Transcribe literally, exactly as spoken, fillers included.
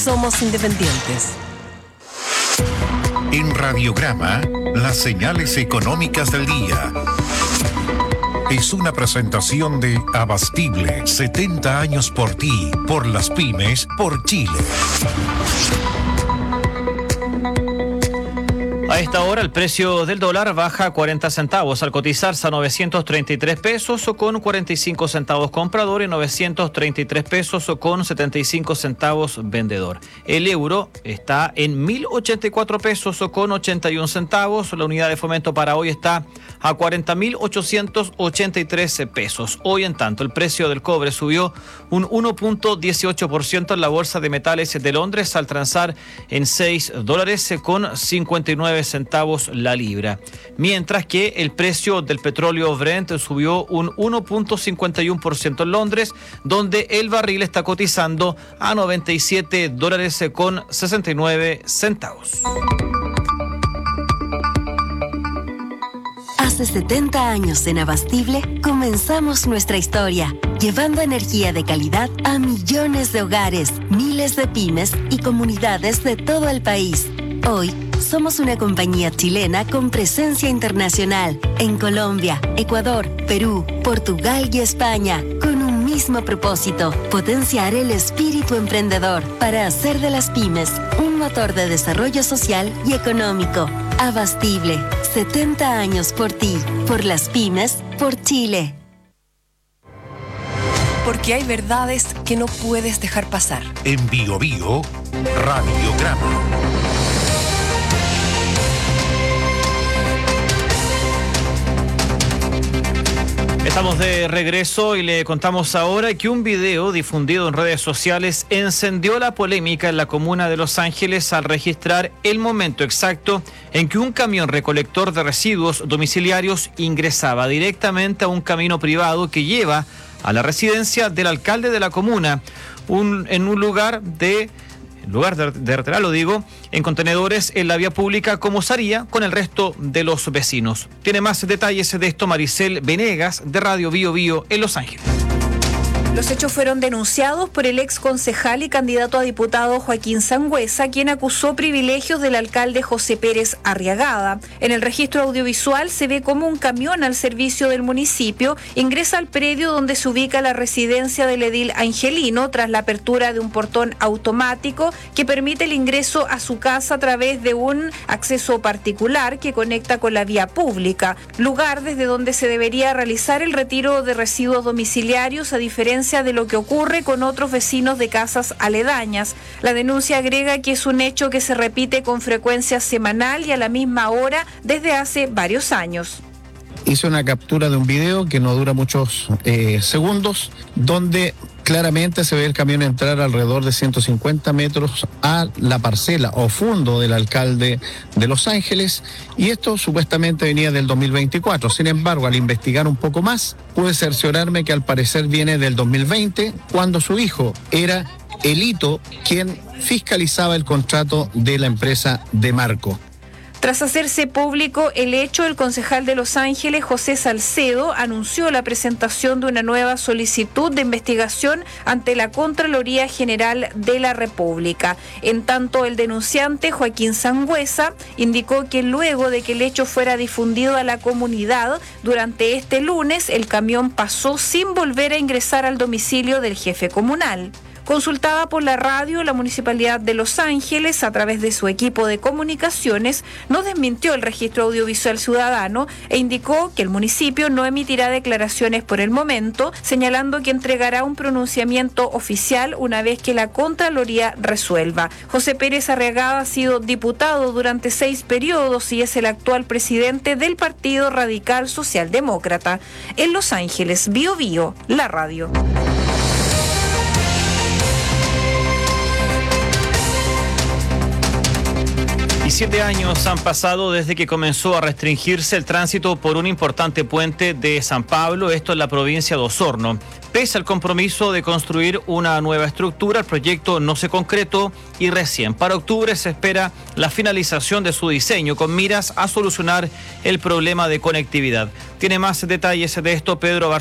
somos independientes. En Radiograma, las señales económicas del día. Es una presentación de Abastible, setenta años por ti, por las pymes, por Chile. A esta hora el precio del dólar baja cuarenta centavos al cotizarse a novecientos treinta y tres pesos o con cuarenta y cinco centavos comprador y novecientos treinta y tres pesos o con setenta y cinco centavos vendedor. El euro está en mil ochenta y cuatro pesos o con ochenta y un centavos. La unidad de fomento para hoy está a cuarenta mil ochocientos ochenta y tres pesos. Hoy, en tanto, el precio del cobre subió un uno punto dieciocho por ciento en la Bolsa de Metales de Londres al transar en seis dólares con cincuenta y nueve centavos la libra, mientras que el precio del petróleo Brent subió un uno punto cincuenta y uno por ciento en Londres, donde el barril está cotizando a noventa y siete dólares con sesenta y nueve centavos. Hace setenta años en Abastible comenzamos nuestra historia, llevando energía de calidad a millones de hogares, miles de pymes y comunidades de todo el país. Hoy somos una compañía chilena con presencia internacional en Colombia, Ecuador, Perú, Portugal y España, con un mismo propósito: potenciar el espíritu emprendedor para hacer de las pymes un motor de desarrollo social y económico. Abastible, setenta años por ti, por las pymes, por Chile. Porque hay verdades que no puedes dejar pasar. En Bio Bio, Radiograma. Estamos de regreso y le contamos ahora que un video difundido en redes sociales encendió la polémica en la comuna de Los Ángeles al registrar el momento exacto en que un camión recolector de residuos domiciliarios ingresaba directamente a un camino privado que lleva a la residencia del alcalde de la comuna, un, en un lugar de... En lugar de, de retirar, lo digo, en contenedores en la vía pública, como se haría con el resto de los vecinos. Tiene más detalles de esto Maricel Venegas, de Radio Bio Bio en Los Ángeles. Los hechos fueron denunciados por el ex concejal y candidato a diputado Joaquín Sangüesa, quien acusó privilegios del alcalde José Pérez Arriagada. En el registro audiovisual se ve cómo un camión al servicio del municipio ingresa al predio donde se ubica la residencia del edil Angelino tras la apertura de un portón automático que permite el ingreso a su casa a través de un acceso particular que conecta con la vía pública, lugar desde donde se debería realizar el retiro de residuos domiciliarios, a diferencia de lo que ocurre con otros vecinos de casas aledañas. La denuncia agrega que es un hecho que se repite con frecuencia semanal y a la misma hora desde hace varios años. Hice una captura de un video que no dura muchos eh, segundos, donde claramente se ve el camión entrar alrededor de ciento cincuenta metros a la parcela o fondo del alcalde de Los Ángeles, y esto supuestamente venía del dos mil veinticuatro. Sin embargo, al investigar un poco más, pude cerciorarme que al parecer viene del dos mil veinte, cuando su hijo era Elito quien fiscalizaba el contrato de la empresa de Marco. Tras hacerse público el hecho, el concejal de Los Ángeles, José Salcedo, anunció la presentación de una nueva solicitud de investigación ante la Contraloría General de la República. En tanto, el denunciante, Joaquín Sangüesa, indicó que luego de que el hecho fuera difundido a la comunidad, durante este lunes el camión pasó sin volver a ingresar al domicilio del jefe comunal. Consultada por la radio, la Municipalidad de Los Ángeles, a través de su equipo de comunicaciones, no desmintió el registro audiovisual ciudadano e indicó que el municipio no emitirá declaraciones por el momento, señalando que entregará un pronunciamiento oficial una vez que la Contraloría resuelva. José Pérez Arriagada ha sido diputado durante seis periodos y es el actual presidente del Partido Radical Socialdemócrata. En Los Ángeles, Bio Bio, la radio. Siete años han pasado desde que comenzó a restringirse el tránsito por un importante puente de San Pablo, esto en la provincia de Osorno. Pese al compromiso de construir una nueva estructura, el proyecto no se concretó y recién para octubre se espera la finalización de su diseño con miras a solucionar el problema de conectividad. Tiene más detalles de esto Pedro Barcelona.